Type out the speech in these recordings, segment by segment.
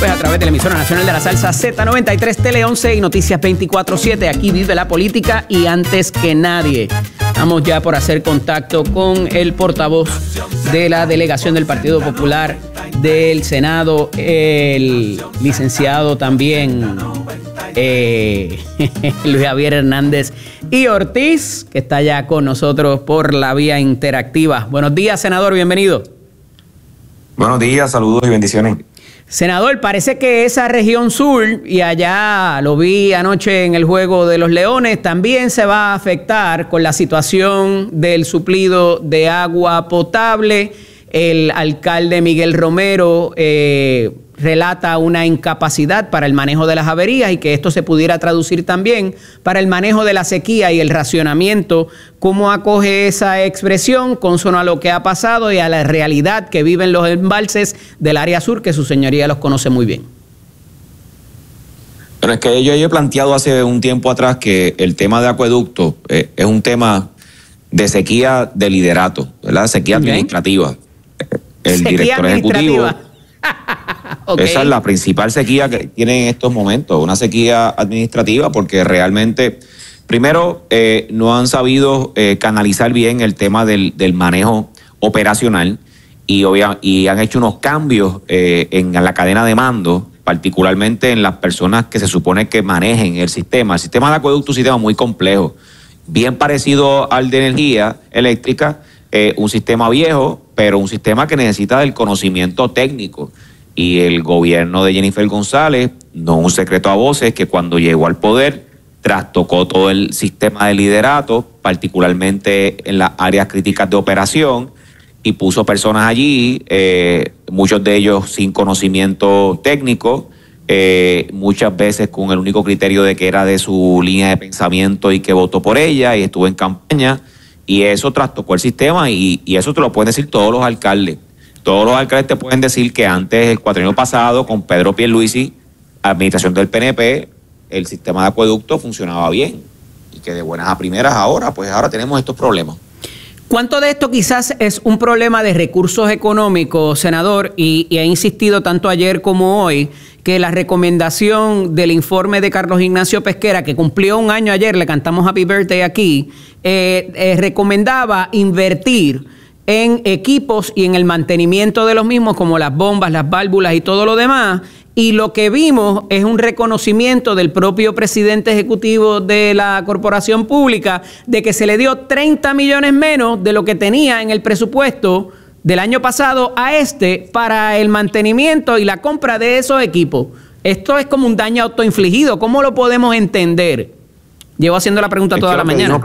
Pues a través de la emisora nacional de la salsa Z93, Tele 11 y Noticias 24/7. Aquí vive la política y antes que nadie. Estamos ya por hacer contacto con el portavoz de la delegación del Partido Popular del Senado, el licenciado también Luis Javier Hernández y Ortiz, que está ya con nosotros por la vía interactiva. Buenos días, senador, bienvenido. Buenos días, saludos y bendiciones. Senador, parece que esa región sur, y allá lo vi anoche en el Juego de los Leones, también se va a afectar con la situación del suplido de agua potable. El alcalde Miguel Romero relata una incapacidad para el manejo de las averías y que esto se pudiera traducir también para el manejo de la sequía y el racionamiento. ¿Cómo acoge esa expresión consono a lo que ha pasado y a la realidad que viven los embalses del área sur, que su señoría los conoce muy bien? Bueno, es que yo he planteado hace un tiempo atrás que el tema de acueducto es un tema de sequía de liderato, ¿verdad? Sequía administrativa. El sequía director ejecutivo. Okay. Esa es la principal sequía que tiene en estos momentos, una sequía administrativa, porque realmente, primero, no han sabido canalizar bien el tema del manejo operacional y han hecho unos cambios en la cadena de mando, particularmente en las personas que se supone que manejen el sistema. El sistema de acueducto es un sistema muy complejo, bien parecido al de energía eléctrica, un sistema viejo, pero un sistema que necesita del conocimiento técnico. Y el gobierno de Jennifer González, no un secreto a voces, que cuando llegó al poder trastocó todo el sistema de liderato, particularmente en las áreas críticas de operación, y puso personas allí, muchos de ellos sin conocimiento técnico, muchas veces con el único criterio de que era de su línea de pensamiento y que votó por ella y estuvo en campaña. Y eso trastocó el sistema y eso te lo pueden decir todos los alcaldes. Todos los alcaldes te pueden decir que antes, el cuatrienio pasado, con Pedro Pierluisi, administración del PNP, el sistema de acueducto funcionaba bien. Y que de buenas a primeras ahora tenemos estos problemas. ¿Cuánto de esto quizás es un problema de recursos económicos, senador? Y ha insistido tanto ayer como hoy que la recomendación del informe de Carlos Ignacio Pesquera, que cumplió un año ayer, le cantamos Happy Birthday aquí, recomendaba invertir en equipos y en el mantenimiento de los mismos, como las bombas, las válvulas y todo lo demás. Y lo que vimos es un reconocimiento del propio presidente ejecutivo de la corporación pública de que se le dio 30 millones menos de lo que tenía en el presupuesto del año pasado a para el mantenimiento y la compra de esos equipos. Esto es como un daño autoinfligido. ¿Cómo lo podemos entender? Llevo haciendo la pregunta toda la mañana.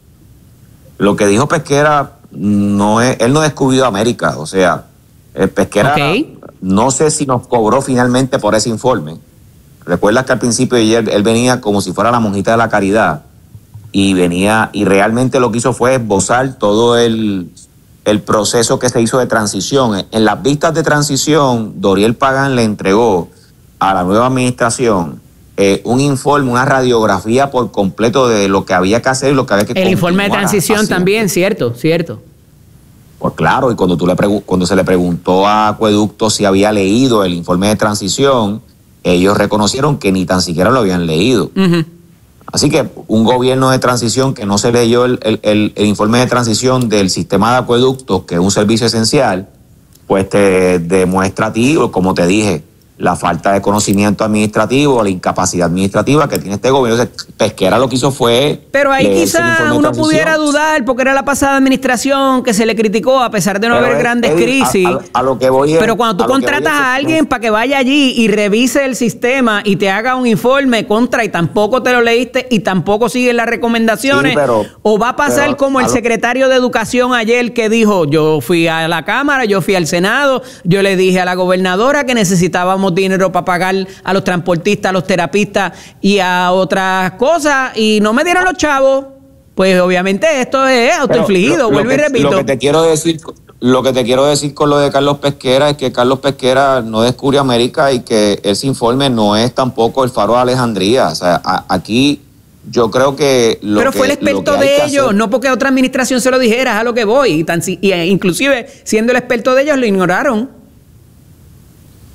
Lo que dijo Pesquera, él no descubrió América. O sea, Pesquera, no sé si nos cobró finalmente por ese informe. Recuerdas que al principio de ayer él venía como si fuera la monjita de la caridad y realmente lo que hizo fue esbozar todo el proceso que se hizo de transición. En las vistas de transición, Doriel Pagán le entregó a la nueva administración un informe, una radiografía por completo de lo que había que hacer y lo que había que continuar. El informe de transición haciendo. También, cierto. Pues claro, y cuando se le preguntó a Acueducto si había leído el informe de transición, ellos reconocieron que ni tan siquiera lo habían leído. Uh-huh. Así que un gobierno de transición que no se leyó el informe de transición del sistema de acueductos, que es un servicio esencial, pues te demuestra a ti, como te dije, la falta de conocimiento administrativo, la incapacidad administrativa que tiene este gobierno. O sea, Pesquera lo que hizo fue... Pero ahí quizá uno pudiera dudar, porque era la pasada administración que se le criticó a pesar de no haber grandes crisis. A lo que voy es... Pero cuando tú contratas a alguien para que vaya allí y revise el sistema y te haga un informe y tampoco te lo leíste y tampoco sigues las recomendaciones, sí, o va a pasar como el secretario de Educación ayer que dijo, yo fui a la Cámara, yo fui al Senado, yo le dije a la gobernadora que necesitábamos dinero para pagar a los transportistas, a los terapistas y a otras cosas y no me dieron los chavos. Pues obviamente esto es autoinfligido, vuelvo y repito. Lo que te quiero decir con lo de Carlos Pesquera es que Carlos Pesquera no descubrió América y que ese informe no es tampoco el faro de Alejandría. O sea, aquí yo creo que... Pero fue el experto de ellos, no porque otra administración se lo dijera, es a lo que voy. Y inclusive siendo el experto de ellos lo ignoraron.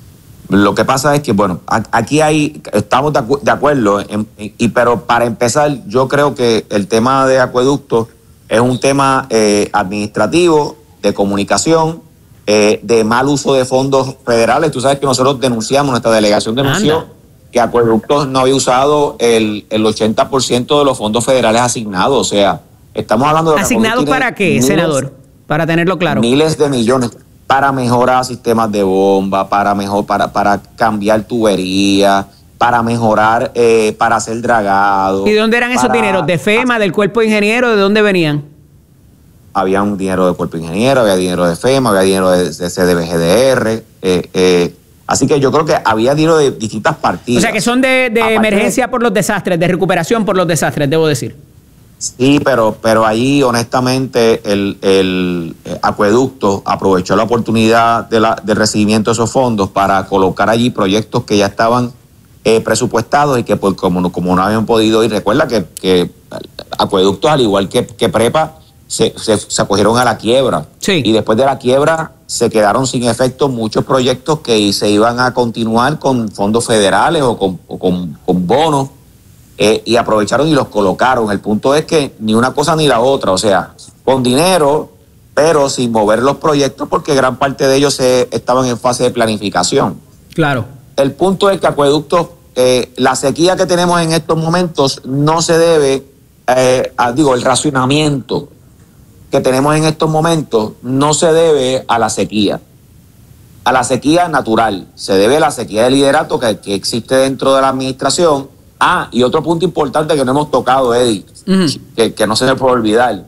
Lo que pasa es que, bueno, aquí estamos de acuerdo, pero para empezar, yo creo que el tema de acueductos es un tema administrativo, de comunicación, de mal uso de fondos federales. Tú sabes que nosotros denunciamos, nuestra delegación denunció que Acueductos no había usado el 80% de los fondos federales asignados. O sea, estamos hablando de... ¿Asignados para qué, senador? Para tenerlo claro. Miles de millones para mejorar sistemas de bomba, para cambiar tuberías, para mejorar, para hacer dragado. ¿Y de dónde eran esos dineros? ¿De FEMA, del Cuerpo de Ingenieros? ¿De dónde venían? Había un dinero del Cuerpo de Ingenieros, había dinero de FEMA, había dinero de CDBGDR. Así que yo creo que había dinero de distintas partidas. O sea, que son de emergencia por los desastres, de recuperación por los desastres, debo decir. Sí, pero ahí honestamente el Acueducto aprovechó la oportunidad del recibimiento de esos fondos para colocar allí proyectos que ya estaban presupuestados y que pues, como no habían podido ir. Recuerda que Acueductos, al igual que Prepa, se acogieron a la quiebra. Sí. Y después de la quiebra se quedaron sin efecto muchos proyectos que se iban a continuar con fondos federales o con bonos. Y aprovecharon y los colocaron. El punto es que ni una cosa ni la otra, o sea, con dinero, pero sin mover los proyectos porque gran parte de ellos estaban en fase de planificación. Claro. El punto es que Acueductos, la sequía que tenemos en estos momentos no se debe, el racionamiento que tenemos en estos momentos no se debe a la sequía natural, se debe a la sequía de liderato que existe dentro de la administración. Y otro punto importante que no hemos tocado, Eddie, que no se me puede olvidar,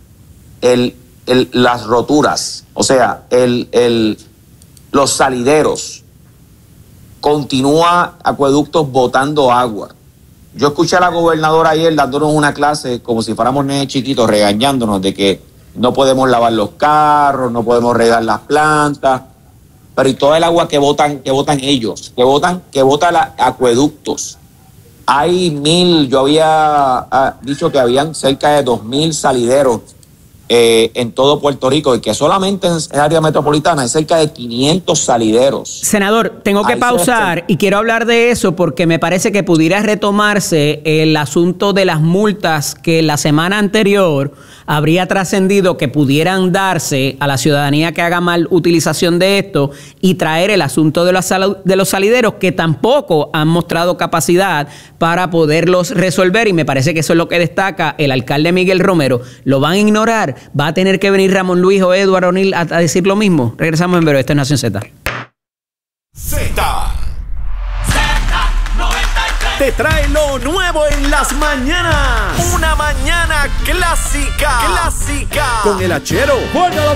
las roturas, o sea, los salideros. Continúa Acueductos botando agua. Yo escuché a la gobernadora ayer dándonos una clase como si fuéramos nenes chiquitos, regañándonos de que no podemos lavar los carros, no podemos regar las plantas, pero y todo el agua que botan ellos, que botan Acueductos. Yo había dicho que habían cerca de 2,000 salideros en todo Puerto Rico y que solamente en el área metropolitana hay cerca de 500 salideros. Senador, tengo que pausar y quiero hablar de eso porque me parece que pudiera retomarse el asunto de las multas que la semana anterior habría trascendido que pudieran darse a la ciudadanía que haga mal utilización de esto y traer el asunto de los salideros que tampoco han mostrado capacidad para poderlos resolver, y me parece que eso es lo que destaca el alcalde Miguel Romero. ¿Lo van a ignorar? ¿Va a tener que venir Ramón Luis o Eduardo O'Neill a decir lo mismo? Regresamos en breve. Esto es Nación Z. Te trae lo nuevo en las mañanas. Una mañana clásica. Con el Hachero.